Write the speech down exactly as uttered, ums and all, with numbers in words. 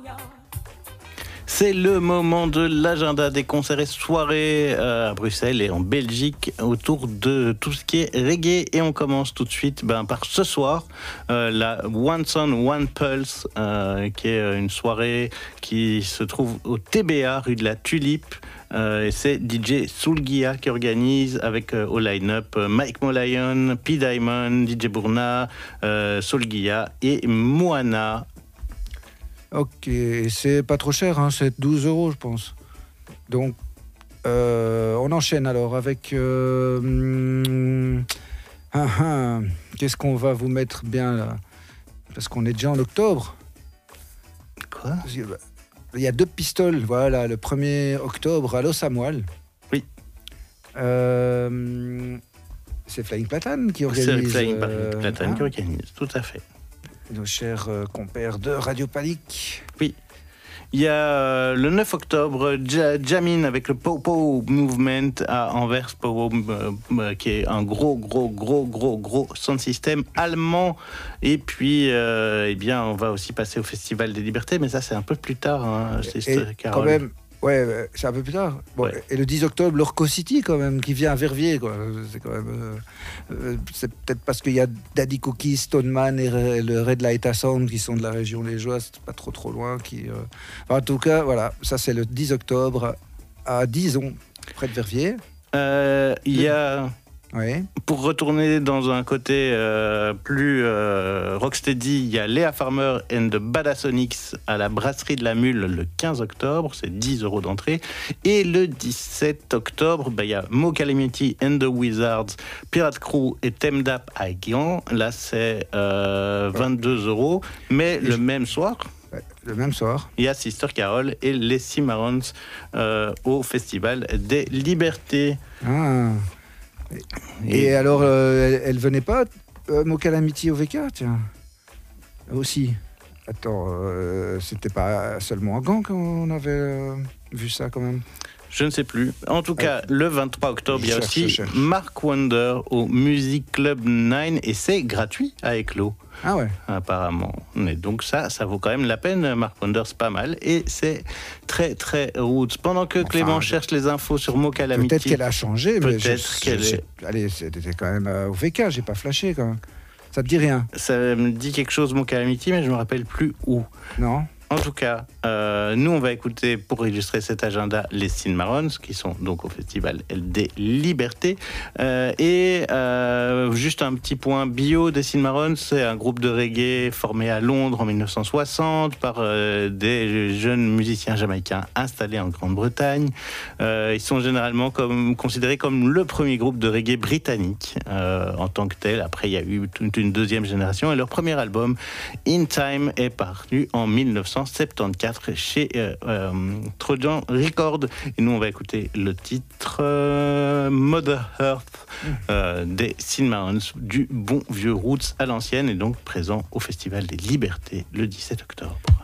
C'est le moment de l'agenda des concerts et soirées à Bruxelles et en Belgique autour de tout ce qui est reggae. Et on commence tout de suite ben, par ce soir, euh, la One Son, One Pulse, euh, qui est une soirée qui se trouve au T B A, rue de la Tulipe. Euh, et c'est D J Soulgia qui organise avec euh, au line-up euh, Mike Molayon, P. Diamond, D J Bourna, euh, Soulgia et Moana. Ok, c'est pas trop cher, hein, c'est douze euros je pense. Donc, euh, on enchaîne alors avec... Euh, hum, ah, ah, qu'est-ce qu'on va vous mettre bien là? Parce qu'on est déjà en octobre. Quoi? Il y a deux pistoles, voilà, le premier octobre à Los Amoal. Oui. Euh, c'est Flying Platane qui organise. C'est Flying euh, Platane hein, qui organise, tout à fait. Nos chers euh, compères de Radio Panique. Oui. Il y a euh, le neuf octobre, ja- Jamin avec le Popo Movement à Anvers, Popo, euh, euh, qui est un gros, gros, gros, gros, gros sound system allemand. Et puis, euh, eh bien, on va aussi passer au Festival des Libertés, mais ça, c'est un peu plus tard, hein, c'est Et Carole. quand même, ouais, c'est un peu plus tard. Bon, Ouais. Et le dix octobre, l'Orco City, quand même, qui vient à Verviers, quoi. C'est quand même. Euh, euh, c'est peut-être parce qu'il y a Daddy Cookie, Stoneman et Re- le Red Light Sound qui sont de la région liégeoise, c'est pas trop trop loin. Qui, euh... enfin, en tout cas, voilà, ça c'est le dix octobre à Dizon, près de Verviers. Euh, Il y a... Oui. Pour retourner dans un côté euh, plus euh, rocksteady, il y a Léa Farmer and the Badassonics à la Brasserie de la Mule le quinze octobre, c'est dix euros d'entrée. Et le dix-sept octobre, bah, il y a Mo Calamity and the Wizards, Pirate Crew et Temdap à Gand. Là, c'est euh, vingt-deux euros. Mais Et le je... même soir, ouais, le même soir, il y a Sister Carol et les Cimarrons euh, au Festival des Libertés. ah. Et, et alors, euh, elle, elle venait pas, euh, Mo Calamity au V K, tiens. Aussi. Attends, euh, c'était pas seulement à Gand qu'on avait euh, vu ça quand même. Je ne sais plus. En tout cas, ah, le vingt-trois octobre, il y a cherche, aussi Mark Wonder au Music Club neuf et c'est gratuit à Éclos. Ah ouais. Apparemment. Mais donc ça, ça vaut quand même la peine. Mark Wonder, c'est pas mal. Et c'est très, très roots. Pendant que enfin, Clément cherche les infos sur Mo Calamity... Peut-être qu'elle a changé, mais peut-être je, qu'elle je, est... Allez, c'était quand même euh, au V K, j'ai pas flashé quand même. Ça te dit rien? Ça me dit quelque chose, Mo Calamity, mais je me rappelle plus où. Non. En tout cas, euh, nous, on va écouter, pour illustrer cet agenda, les Cimarrons, qui sont donc au Festival des Libertés. Euh, et euh, juste un petit point bio des Cimarrons, c'est un groupe de reggae formé à Londres en dix-neuf cent soixante par euh, des jeunes musiciens jamaïcains installés en Grande-Bretagne. Euh, ils sont généralement comme, considérés comme le premier groupe de reggae britannique euh, en tant que tel. Après, il y a eu toute une deuxième génération et leur premier album, In Time, est paru en dix-neuf cent soixante-quatorze chez euh, euh, Trojan Records. Et nous, on va écouter le titre euh, Mother Earth euh, des Cimarrons, du bon vieux roots à l'ancienne, et donc présent au Festival des Libertés le dix-sept octobre.